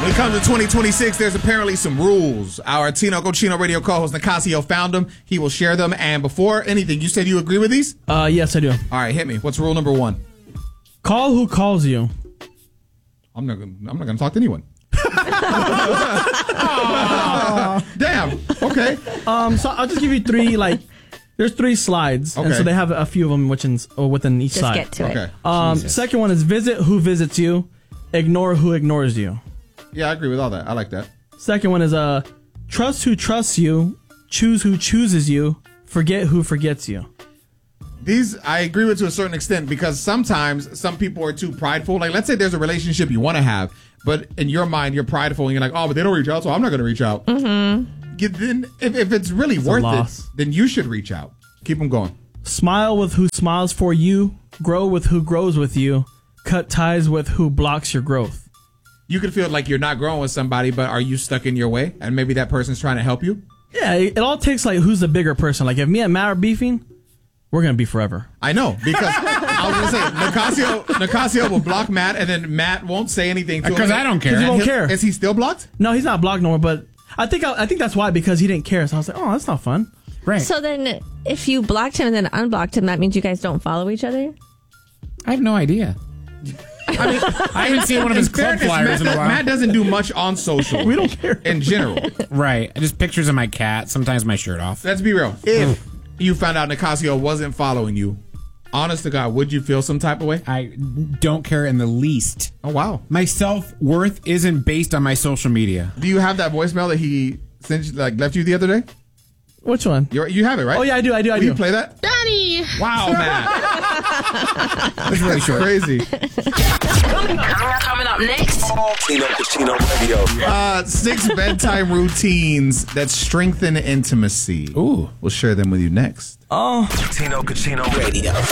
it comes to 2026, there's apparently some rules. Our Tino Cochino radio co-host Nicasio found them. He will share them. And before anything, you said you agree with these? Yes, I do. All right, hit me. What's rule number 1? Call who calls you. I'm not gonna talk to anyone. Damn. Okay. So I'll just give you 3. There's 3 slides, and so they have a few of them within each slide. Just get to it. Second one is visit who visits you, ignore who ignores you. Yeah, I agree with all that. I like that. Second one is trust who trusts you, choose who chooses you, forget who forgets you. These I agree with to a certain extent because sometimes some people are too prideful. Like, let's say there's a relationship you want to have, but in your mind you're prideful and you're like, oh, but they don't reach out, so I'm not going to reach out. Mm-hmm. Then if it's really worth it, then you should reach out. Keep them going. Smile with who smiles for you, grow with who grows with you, cut ties with who blocks your growth. You can feel like you're not growing with somebody, but are you stuck in your way? And maybe that person's trying to help you? Yeah, it all takes who's the bigger person. Like if me and Matt are beefing, we're going to be forever. I know, because I was going to say, Nicasio will block Matt, and then Matt won't say anything to him. Because I don't care. He won't care. Is he still blocked? No, he's not blocked no more, but I think that's why, because he didn't care. So I was like, oh, that's not fun. Right. So then if you blocked him and then unblocked him, that means you guys don't follow each other? I have no idea. I mean, I haven't seen one of his club flyers in a while. Matt doesn't do much on social. We don't care. In general. Right. Just pictures of my cat, sometimes my shirt off. Let's be real. If you found out Nicasio wasn't following you, honest to God, would you feel some type of way? I don't care in the least. Oh, wow. My self-worth isn't based on my social media. Do you have that voicemail that he sent you, left you the other day? Which one? You have it, right? Oh, yeah, I do. Will you play that? Daddy! Wow, Matt. That's really short. Crazy. Coming up next. Tino Cochino Radio. 6 bedtime routines that strengthen intimacy. Ooh. We'll share them with you next. Tino Cochino Radio.